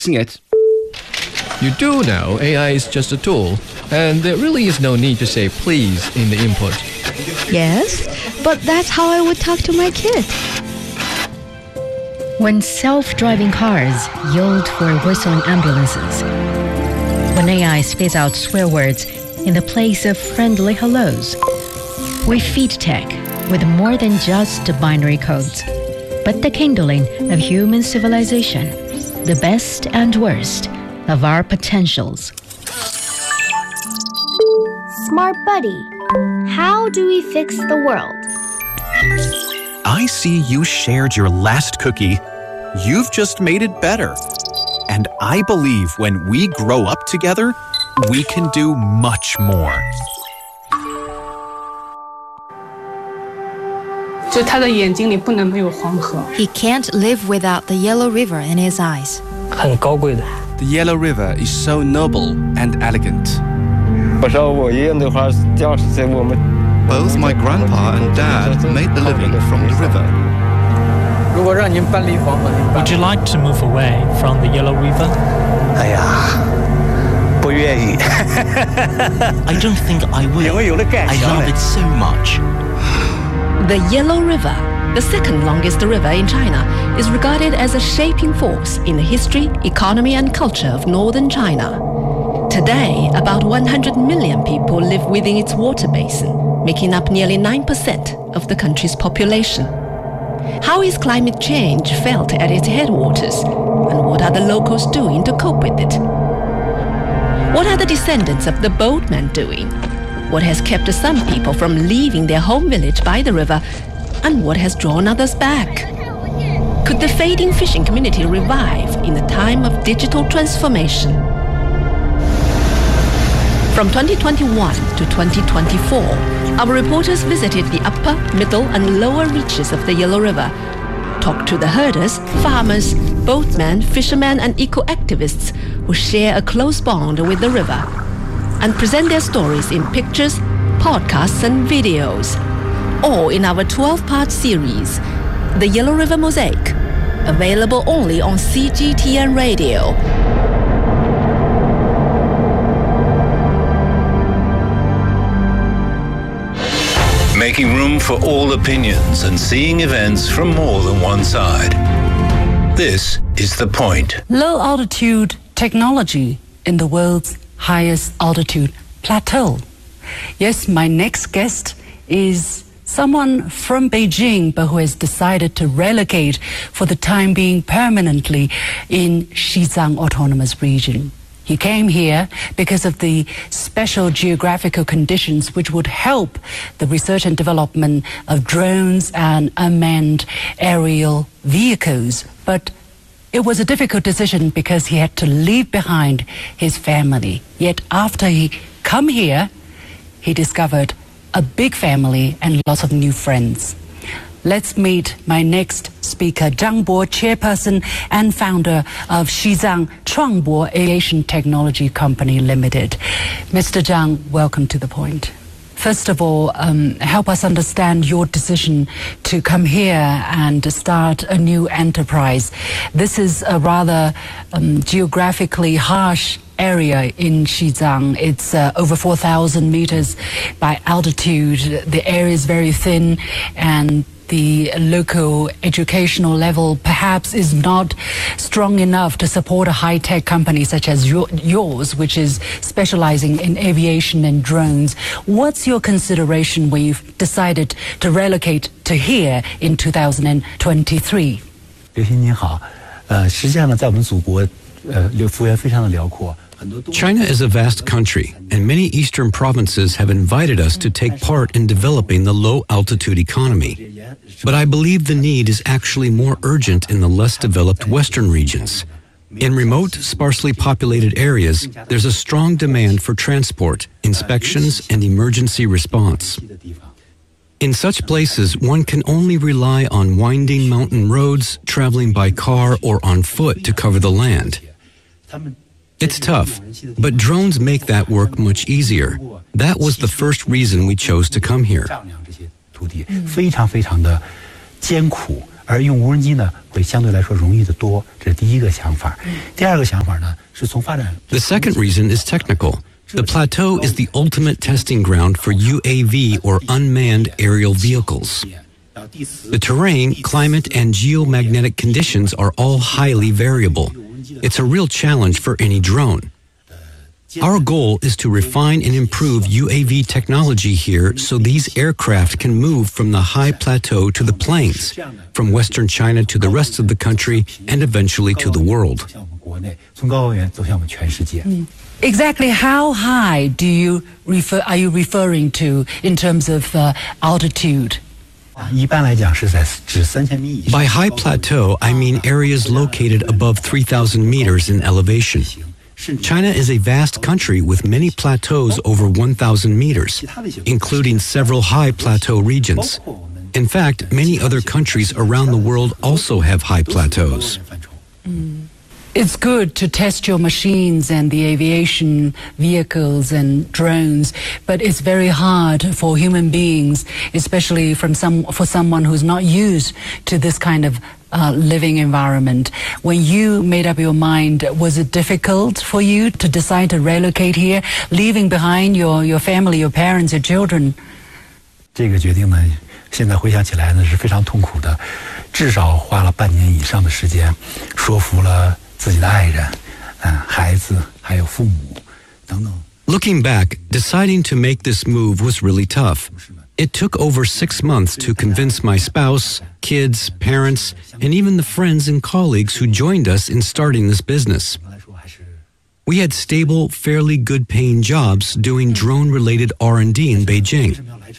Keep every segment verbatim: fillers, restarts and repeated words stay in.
it. You do know A I is just a tool, and there really is no need to say please in the input. Yes, but that's how I would talk to my kid. When self-driving cars yield for whistling ambulances, when A I spits out swear words in the place of friendly hellos, we feed tech with more than just binary codes, but the kindling of human civilization, the best and worst of our potentials. Smart Buddy, how do we fix the world? I see you shared your last cookie. You've just made it better. And I believe when we grow up together, we can do much more. 就他的眼睛里不能没有黄河。 He can't live without the Yellow River in his eyes. 很高贵的。 The Yellow River is so noble and elegant. 我说我爷爷那会儿叫在我们。 Both my grandpa and dad made the living from the river. 如果让您搬离黄河，您搬。 Would you like to move away from the Yellow River? 哎呀，不愿意。 I don't think I will. 因为有了感情。 I love it so much. The Yellow River, the second longest river in China, is regarded as a shaping force in the history, economy, and culture of northern China. Today, about one hundred million people live within its water basin, making up nearly nine percent of the country's population. How is climate change felt at its headwaters, and what are the locals doing to cope with it? What are the descendants of the boatmen doing? What has kept some people from leaving their home village by the river, and what has drawn others back? Could the fading fishing community revive in the time of digital transformation? From twenty twenty-one to twenty twenty-four, our reporters visited the upper, middle, and lower reaches of the Yellow River, talked to the herders, farmers, boatmen, fishermen, and eco-activists who share a close bond with the river, and present their stories in pictures, podcasts, and videos, all in our twelve-part series, The Yellow River Mosaic, available only on C G T N Radio. Making room for all opinions and seeing events from more than one side. This is The Point. Low altitude technology in the world's highest altitude plateau. Yes, my next guest is someone from Beijing, but who has decided to relocate for the time being permanently in Xizang Autonomous Region. He came here because of the special geographical conditions which would help the research and development of drones and unmanned aerial vehicles. But it was a difficult decision because he had to leave behind his family. Yet after he come here, he discovered a big family and lots of new friends. Let's meet my next speaker, Zhang Bo, chairperson and founder of Xizang Chuangbo Aviation Technology Company Limited. Mister Zhang, welcome to The Point. First of all, um, help us understand your decision to come here and start a new enterprise. This is a rather um, geographically harsh area in Xizang. It's uh, over four thousand meters by altitude. The area is very thin, and the local educational level perhaps is not strong enough to support a high-tech company such as your, yours, which is specializing in aviation and drones. What's your consideration when you've decided to relocate to here in two thousand twenty-three? 刘鑫您好，呃，实际上呢，在我们祖国，呃，幅员非常的辽阔。 China is a vast country, and many eastern provinces have invited us to take part in developing the low-altitude economy. But I believe the need is actually more urgent in the less developed western regions. In remote, sparsely populated areas, there's a strong demand for transport, inspections, and emergency response. In such places, one can only rely on winding mountain roads, traveling by car or on foot to cover the land. It's tough, but drones make that work much easier. That was the first reason we chose to come here. 非常非常的艰苦， 而用无人机呢会相对来说容易得多，这是第一个想法。第二个想法呢是从发展。 The second reason is technical. The plateau is the ultimate testing ground for U A V or unmanned aerial vehicles. The terrain, climate, and geomagnetic conditions are all highly variable. It's a real challenge for any drone. Our goal is to refine and improve U A V technology here so these aircraft can move from the high plateau to the plains, from western China to the rest of the country, and eventually to the world. Exactly how high do you refer, are you referring to in terms of uh, altitude? By high plateau, I mean areas located above three thousand meters in elevation. China is a vast country with many plateaus over one thousand meters, including several high plateau regions. In fact, many other countries around the world also have high plateaus. Mm. It's good to test your machines and the aviation vehicles and drones, but it's very hard for human beings, especially from some, for someone who's not used to this kind of uh, living environment. When you made up your mind, was it difficult for you to decide to relocate here, leaving behind your, your family, your parents, your children? 这个决定呢，现在回想起来呢是非常痛苦的，至少花了半年以上的时间，说服了自己的爱人、嗯、孩子还有父母等等。 Looking back, deciding to make this move was really tough. It took over six months to convince my spouse, kids, parents, and even the friends and colleagues who joined us in starting this business. We had stable, fairly good-paying jobs doing drone-related R and D in Beijing.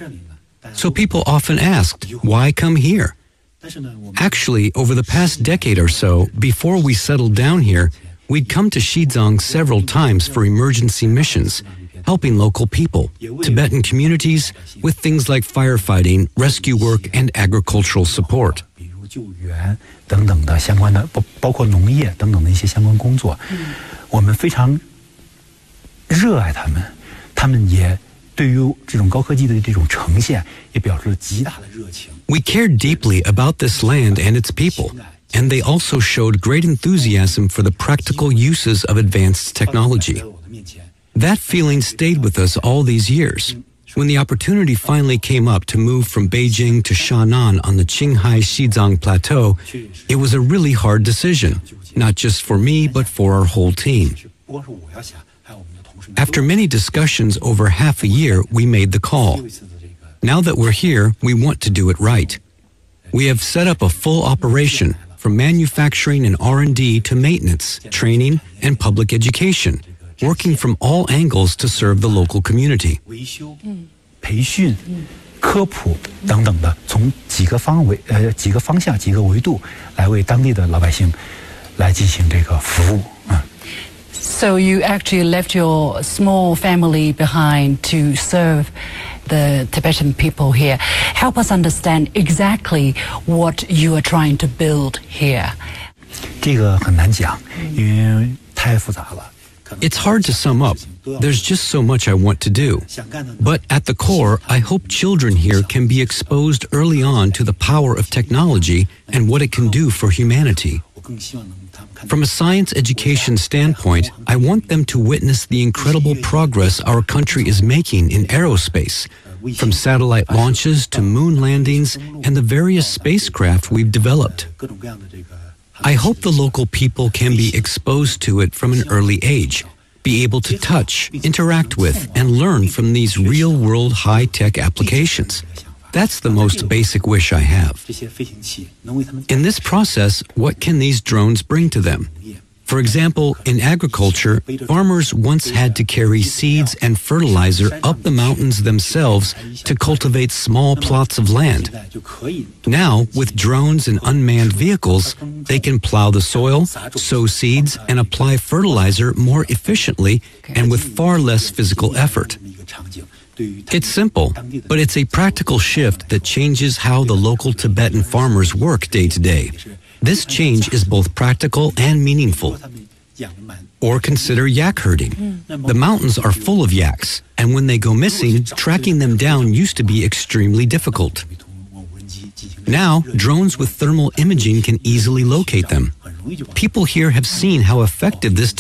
So people often asked, why come here? Actually, over the past decade or so, before we settled down here, we'd come to Xizang several times for emergency missions, helping local people, Tibetan communities, with things like firefighting, rescue work, and agricultural support. 救援等等的相关的，包包括农业等等的一些相关工作，我们非常热爱他们，他们也对于这种高科技的这种呈现也表示了极大的热情。 We cared deeply about this land and its people, and they also showed great enthusiasm for the practical uses of advanced technology. That feeling stayed with us all these years. When the opportunity finally came up to move from Beijing to Shannan on the Qinghai Xizang Plateau, it was a really hard decision, not just for me, but for our whole team. After many discussions over half a year, we made the call. Now that we're here, we want to do it right. We have set up a full operation, from manufacturing and R and D to maintenance, training, and public education, working from all angles to serve the local community. 培训、科普等等的，从几个方位、呃几个方向、几个维度来为当地的老百姓来进行这个服务啊。 So you actually left your small family behind to serve the Tibetan people here. Help us understand exactly what you are trying to build here. 这个很难讲，因为太复杂了。 It's hard to sum up. There's just so much I want to do. But at the core, I hope children here can be exposed early on to the power of technology and what it can do for humanity. From a science education standpoint, I want them to witness the incredible progress our country is making in aerospace, from satellite launches to moon landings and the various spacecraft we've developed. I hope the local people can be exposed to it from an early age, be able to touch, interact with, and learn from these real-world high-tech applications. That's the most basic wish I have. In this process, what can these drones bring to them? For example, in agriculture, farmers once had to carry seeds and fertilizer up the mountains themselves to cultivate small plots of land. Now, with drones and unmanned vehicles, they can plow the soil, sow seeds, and apply fertilizer more efficiently and with far less physical effort. It's simple, but it's a practical shift that changes how the local Tibetan farmers work day to day. This change is both practical and meaningful. Or consider yak herding. The mountains are full of yaks, and when they go missing, tracking them down used to be extremely difficult. Now, drones with thermal imaging can easily locate them. People here have seen how effective this